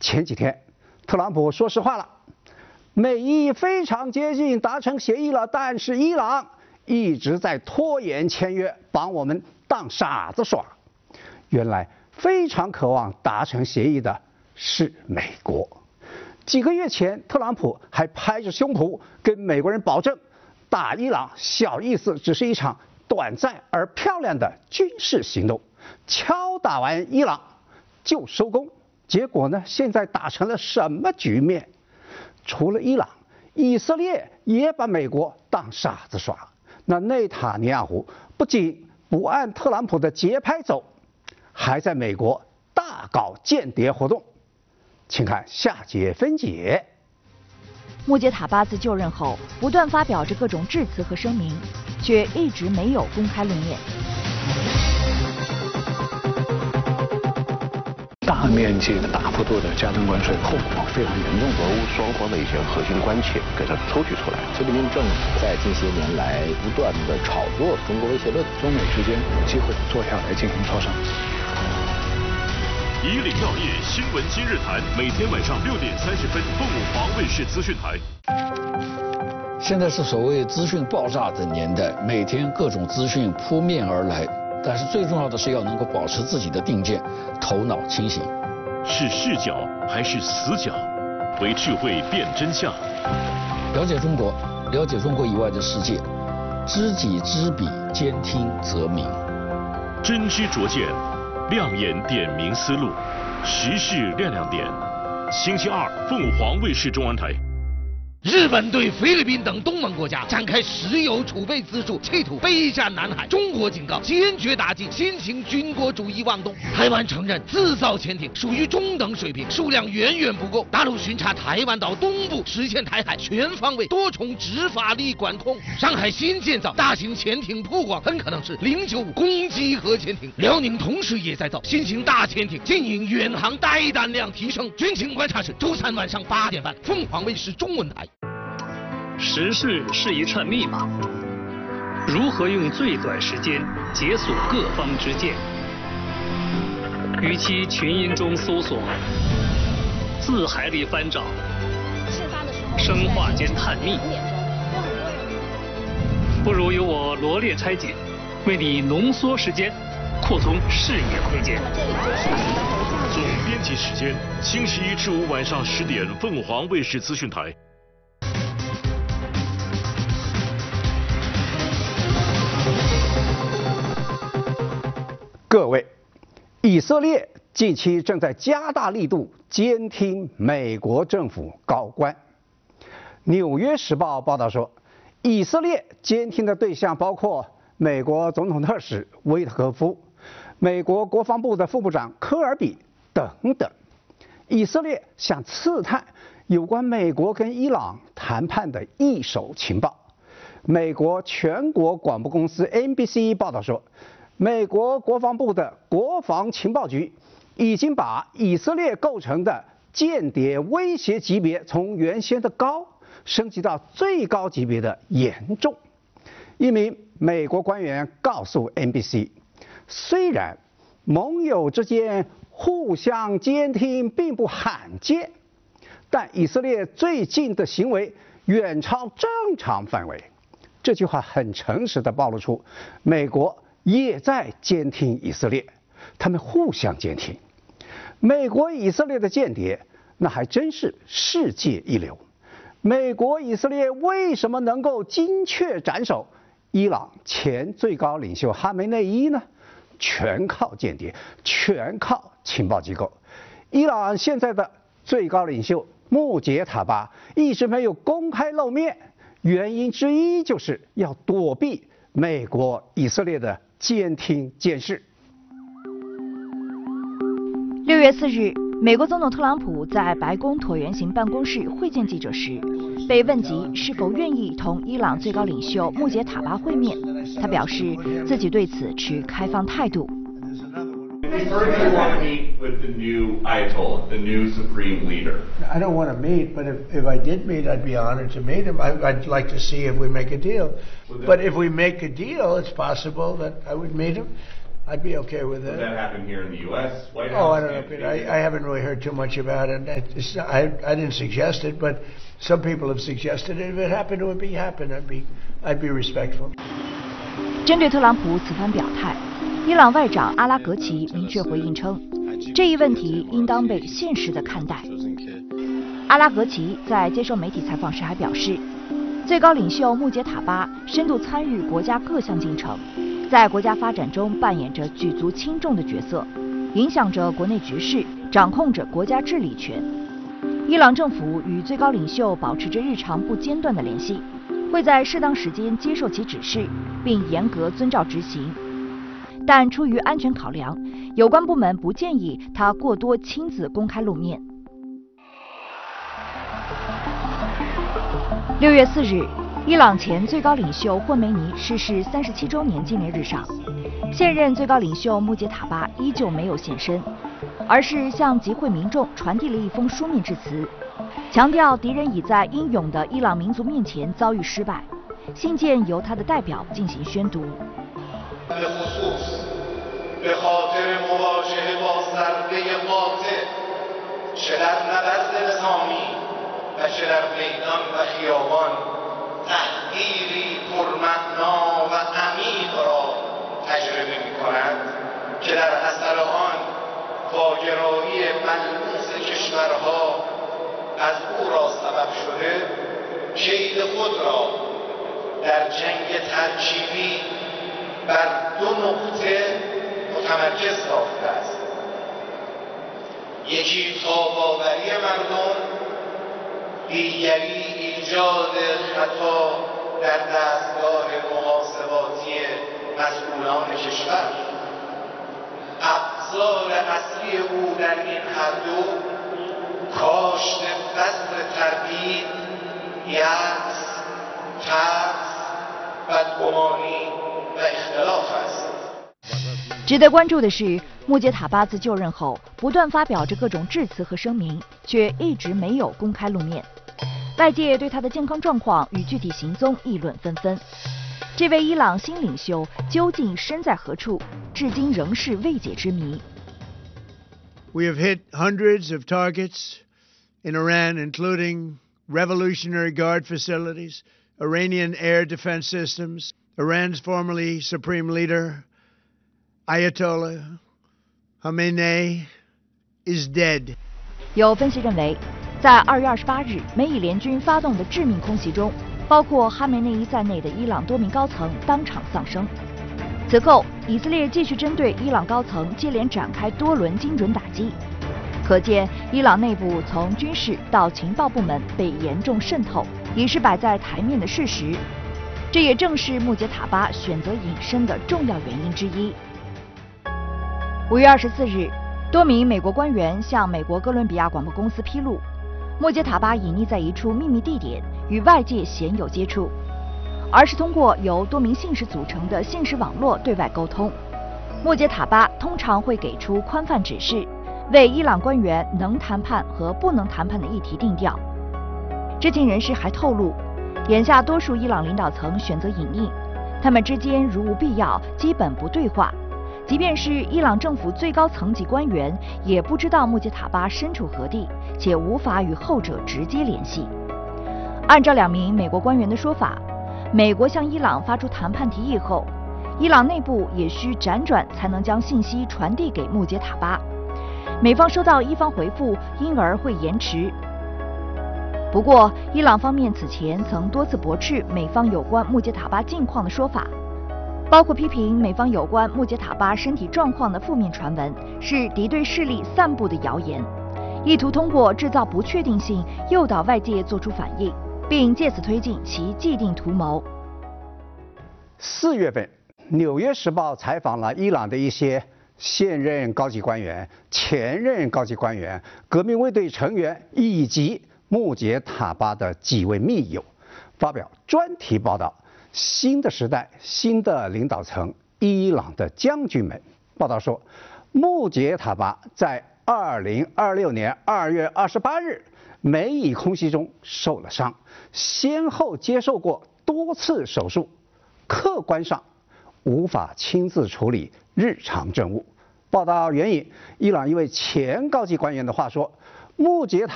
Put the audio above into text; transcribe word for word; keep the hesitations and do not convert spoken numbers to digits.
前几天，特朗普说实话了，美伊非常接近达成协议了，但是伊朗一直在拖延签约，帮我们当傻子耍。原来非常渴望达成协议的是美国。几个月前，特朗普还拍着胸脯跟美国人保证，打伊朗小意思，只是一场短暂而漂亮的军事行动，敲打完伊朗就收工。结果呢，现在打成了什么局面？除了伊朗，以色列也把美国当傻子耍。那内塔尼亚胡不仅不按特朗普的节拍走，还在美国大搞间谍活动。请看下节分解。 穆杰塔巴自就任后，不断发表着各种致辞和声明，却一直没有公开露面。 大面积的、大幅度的加征关税，后果非常严重。 俄乌双方的一些核心关切给它抽取出来。 习近平政府在近些年来不断的炒作中国威胁论， 中美之间有机会坐下来进行磋商。 以岭药业新闻今日谈，每天晚上六点三十分，凤舞华卫视资讯台。 现在是所谓资讯爆炸的年代，每天各种资讯扑面而来，但是最重要的是要能够保持自己的定见，头脑清醒。 是视角还是死角？为智慧辨真相。 了解中国，了解中国以外的世界，知己知彼，兼听则明。 真知灼见。亮眼点明思路，时事亮亮点。星期二，凤凰卫视中文台。 日本对菲律宾等东盟国家展开石油储备资助，企图备战南海。中国警告，坚决打击新型军国主义妄动。台湾承认自造潜艇属于中等水平，数量远远不够。大陆巡查台湾岛东部，实现台海全方位多重执法力管控。上海新建造大型潜艇曝光，很可能是零九五攻击核潜艇。辽宁同时也在造新型大潜艇，经营远航带弹量提升。军情观察室周三晚上八点半，凤凰卫视中文台。 时事是一串密码，如何用最短时间解锁各方之见？与其群音中搜索，字海里翻找，生化间探秘，不如由我罗列拆解，为你浓缩时间，扩充视野空间。 总编辑时间：星期一至五晚上十点，凤凰卫视资讯台。 各位，以色列近期正在加大力度监听美国政府高官。《纽约时报》报道说，以色列监听的对象包括美国总统特使威特科夫、美国国防部的副部长科尔比等等。以色列想刺探有关美国跟伊朗谈判的一手情报。美国全国广播公司 N B C 报道说，美国国防部的国防情报局已经把以色列构成的间谍威胁级别从原先的高升级到最高级别的严重。一名美国官员告诉 N B C， 虽然盟友之间互相监听并不罕见，但以色列最近的行为远超正常范围。这句话很诚实地暴露出美国也在监听以色列，他们互相监听。美国以色列的间谍那还真是世界一流。美国以色列为什么能够精确斩首伊朗前最高领袖哈梅内伊呢？全靠间谍，全靠情报机构。伊朗现在的最高领袖穆杰塔巴一直没有公开露面，原因之一就是要躲避美国以色列的监听监视。 六月四日，美国总统特朗普在白宫椭圆形办公室会见记者时，被问及是否愿意同伊朗最高领袖穆杰塔巴会面，他表示自己对此持开放态度。 We've heard you want to meet with the new Ayatollah, the new supreme leader. I don't want to meet, but if, if I did meet, I'd be honored to meet him. I, I'd like to see if we make a deal. But if we make a deal, it's possible that I would meet him. I'd be okay with Would it. that happen here in the U S? White House? Oh, I don't know, Peter. I, I haven't really heard too much about it. It's not, I, I didn't suggest it, but some people have suggested it. If it happened, it would be happen. I'd be, I'd be respectful. 针对特朗普此番表态，伊朗外长阿拉格齐明确回应称，这一问题应当被现实地看待。阿拉格齐在接受媒体采访时还表示，最高领袖穆杰塔巴深度参与国家各项进程，在国家发展中扮演着举足轻重的角色，影响着国内局势，掌控着国家治理权。伊朗政府与最高领袖保持着日常不间断的联系，会在适当时间接受其指示，并严格遵照执行。但出于安全考量，有关部门不建议他过多亲自公开露面。六月四日，伊朗前最高领袖霍梅尼逝世三十七周年纪念日上，现任最高领袖穆杰塔巴依旧没有现身，而是向集会民众传递了一封书面致辞，强调敌人已在英勇的伊朗民族面前遭遇失败。信件由他的代表进行宣读。 و چه در میدان و خیابان تحقیری پرمعنا و عمیق را تجربه می کند که در اثر آن واگرایی ملموس کشورها از او را سبب شده کید خود را در جنگ ترکیبی بر دو نقطه متمرکز ساخته است. یکی تاب‌آوری مردم، دیگری ایجاد خطا در دستگاه محاسباتی مسئولان کشور. ابزار اصلی او در این هر دو کاشت بذر تردید، یأس، ترس، بدگمانی و اختلاف است. 值得关注的是，穆杰塔巴自就任后不断发表着各种致辞和声明，却一直没有公开露面。外界对他的健康状况与具体行踪议论纷纷。这位伊朗新领袖究竟身在何处，至今仍是未解之谜。 We have hit hundreds of targets in Iran, including Revolutionary Guard facilities, Iranian air defense systems. Iran's formerly supreme leader, Ayatollah Khamenei, is dead. 有分析认为，在二月二十八日美以联军发动的致命空袭中，包括哈梅内伊在内的伊朗多名高层当场丧生。此后，以色列继续针对伊朗高层接连展开多轮精准打击，可见伊朗内部从军事到情报部门被严重渗透，已是摆在台面的事实。这也正是穆杰塔巴选择隐身的重要原因之一。五月二十四日，多名美国官员向美国哥伦比亚广播公司披露，穆杰塔巴隐匿在一处秘密地点，与外界鲜有接触，而是通过由多名信使组成的信使网络对外沟通。穆杰塔巴通常会给出宽泛指示，为伊朗官员能谈判和不能谈判的议题定调。知情人士还透露，眼下多数伊朗领导层选择隐匿，他们之间如无必要，基本不对话。即便是伊朗政府最高层级官员，也不知道穆杰塔巴身处何地，且无法与后者直接联系。按照两名美国官员的说法，美国向伊朗发出谈判提议后，伊朗内部也需辗转才能将信息传递给穆杰塔巴，美方收到伊方回复，因而会延迟。不过，伊朗方面此前曾多次驳斥美方有关穆杰塔巴近况的说法，包括批评美方有关穆杰塔巴身体状况的负面传闻是敌对势力散布的谣言，意图通过制造不确定性诱导外界做出反应，并借此推进其既定图谋。 四月份，《纽约时报》采访了伊朗的一些现任高级官员、前任高级官员、革命卫队成员以及穆杰塔巴的几位密友，发表专题报道。新的时代，新的领导层，伊朗的将军们。报道说，穆杰塔巴在二零二六年二月二十八日美以空袭中受了伤，先后接受过多次手术，客观上无法亲自处理日常政务。报道援引伊朗一位前高级官员的话说，穆杰塔